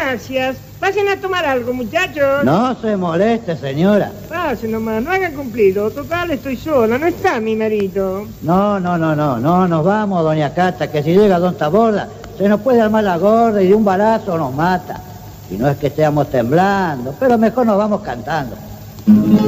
gracias. Pasen a tomar algo, muchachos. No se moleste, señora. Pasen nomás, no hagan cumplido. Total, estoy sola, no está mi marido. No nos vamos, doña Cata, que si llega don Taborda, se nos puede armar la gorda y de un balazo nos mata. Y no es que estemos temblando, pero mejor nos vamos cantando.